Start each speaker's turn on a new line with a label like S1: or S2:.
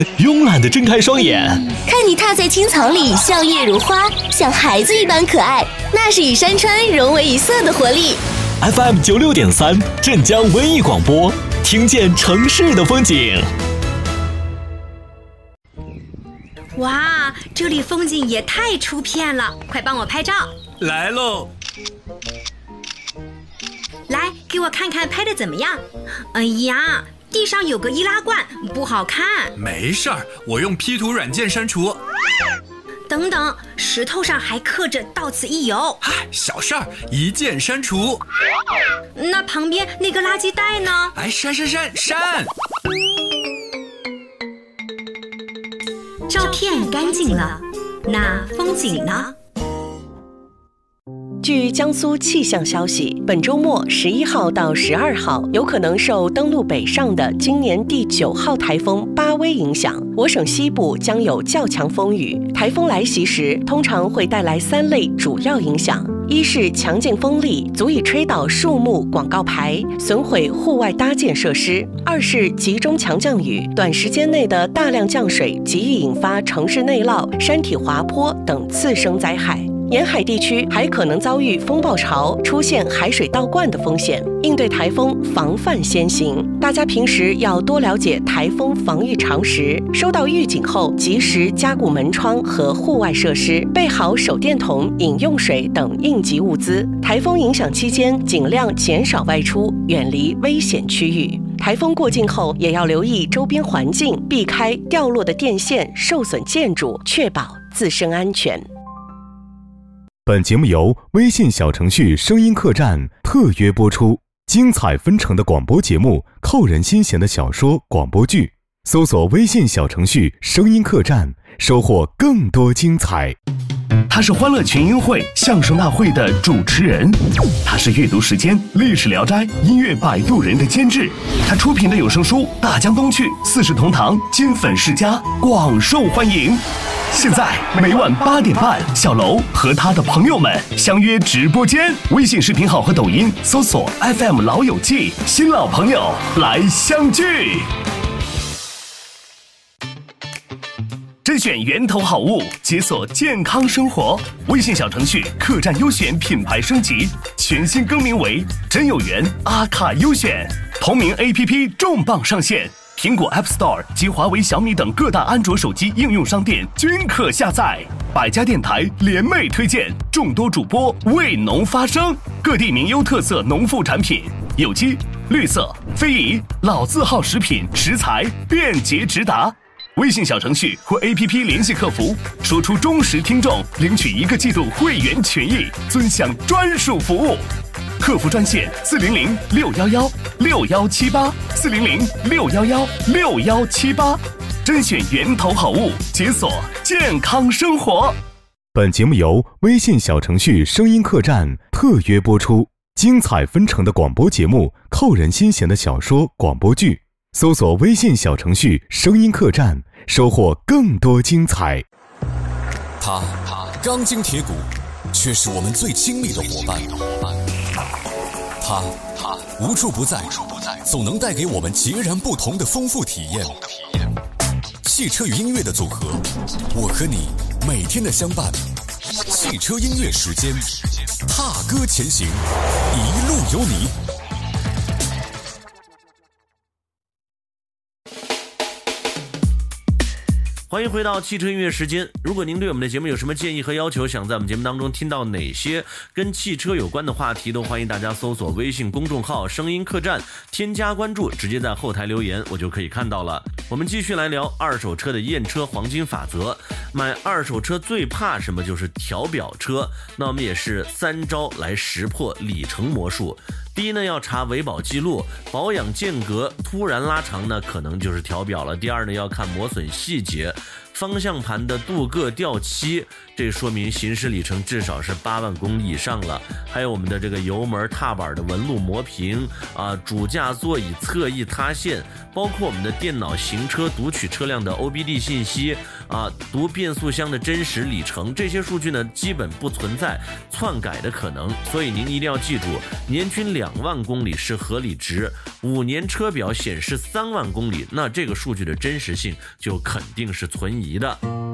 S1: 慵懒地睁开双眼，
S2: 看你踏在青草里，笑靥如花，像孩子一般可爱，那是与山川融为一色的活力。
S1: FM 96.3镇江文艺广播，听见城市的风景。
S3: 哇，这里风景也太出片了，快帮我拍照。
S4: 来喽！
S3: 来，给我看看拍的怎么样？哎呀，地上有个易拉罐，不好看。
S4: 没事儿，我用 P 图软件删除。
S3: 等等，石头上还刻着到此一游。
S4: 小事儿，一键删除。
S3: 那旁边那个垃圾袋呢？
S4: 删！
S3: 照片干净了，那风景呢？
S5: 据江苏气象消息，本周末11号到12号有可能受登陆北上的今年第9号台风巴威影响，我省西部将有较强风雨。台风来袭时，通常会带来3类主要影响：一是强劲风力足以吹倒树木、广告牌，损毁户外搭建设施；二是集中强降雨，短时间内的大量降水极易引发城市内涝、山体滑坡等次生灾害。沿海地区还可能遭遇风暴潮，出现海水倒灌的风险。应对台风，防范先行。大家平时要多了解台风防御常识，收到预警后及时加固门窗和户外设施，备好手电筒、饮用水等应急物资。台风影响期间，尽量减少外出，远离危险区域。台风过境后，也要留意周边环境，避开掉落的电线、受损建筑，确保自身安全。
S6: 本节目由微信小程序声音客栈特约播出，精彩纷呈的广播节目，扣人心弦的小说、广播剧，搜索微信小程序声音客栈，收获更多精彩。
S7: 他是欢乐群英会相声大会的主持人，他是阅读时间历史聊斋音乐摆渡人的监制，他出品的有声书《大江东去》四世同堂金粉世家广受欢迎。现在每晚8点半，小楼和他的朋友们相约直播间，微信视频号和抖音搜索 FM 老友记，新老朋友来相聚。甄选源头好物，解锁健康生活。微信小程序客栈优选品牌升级，全新更名为真有缘阿卡优选。同名 APP 重磅上线，苹果 App Store 及华为、小米等各大安卓手机应用商店均可下载。百家电台联袂推荐，众多主播为农发声，各地名优特色农副产品，有机、绿色、非遗、老字号食品食材便捷直达。微信小程序或 APP 联系客服，说出忠实听众，领取1个季度会员权益，尊享专属服务。客服专线400-611-6178，400-611-6178，甄选源头好物，解锁健康生活。
S6: 本节目由微信小程序声音客栈特约播出，精彩纷呈的广播节目，扣人心弦的小说、广播剧，搜索微信小程序声音客栈，收获更多精彩。
S8: 他钢筋铁骨，却是我们最亲密的伙伴。他无处不在，总能带给我们截然不同的丰富体验。汽车与音乐的组合，我和你每天的相伴。汽车音乐时间，踏歌前行，一路有你。
S9: 欢迎回到汽车音乐时间。如果您对我们的节目有什么建议和要求，想在我们节目当中听到哪些跟汽车有关的话题，都欢迎大家搜索微信公众号声音客栈，添加关注，直接在后台留言，我就可以看到了。我们继续来聊二手车的验车黄金法则。买二手车最怕什么？就是调表车。那我们也是3招来识破里程魔术。第一呢，要查维保记录，保养间隔突然拉长呢，可能就是调表了。第二呢，要看磨损细节， 方向盘的镀铬掉漆，这说明行驶里程至少是8万公里以上了。还有我们的这个油门踏板的纹路磨平啊，主驾座椅侧翼塌陷，包括我们的电脑行车读取车辆的 OBD 信息啊，读变速箱的真实里程，这些数据呢基本不存在篡改的可能。所以您一定要记住，年均2万公里是合理值，5年车表显示3万公里，那这个数据的真实性就肯定是存疑的。